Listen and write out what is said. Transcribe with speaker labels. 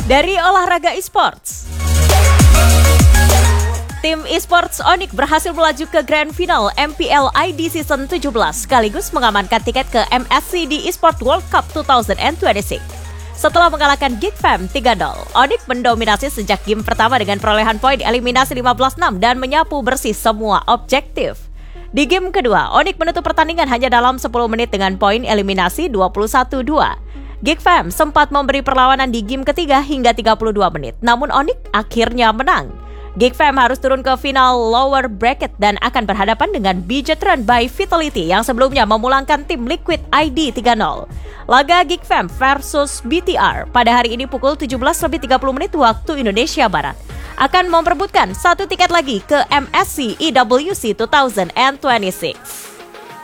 Speaker 1: Dari olahraga esports, tim esports Onyx berhasil melaju ke Grand Final MPL ID Season 17 sekaligus mengamankan tiket ke MSC di Esports World Cup 2026. Setelah mengalahkan GeekFam 3-0, Onyx mendominasi sejak game pertama dengan perolehan poin eliminasi 15-6 dan menyapu bersih semua objektif. Di game kedua, Onyx menutup pertandingan hanya dalam 10 menit dengan poin eliminasi 21-2. GeekFam sempat memberi perlawanan di game ketiga hingga 32 menit, namun Onyx akhirnya menang. GeekFam harus turun ke final lower bracket dan akan berhadapan dengan Bijetron by Vitality yang sebelumnya memulangkan tim Liquid ID 3-0. Laga GeekFam versus BTR pada hari ini pukul 17.30 waktu Indonesia Barat akan memperebutkan satu tiket lagi ke MSC EWC 2026.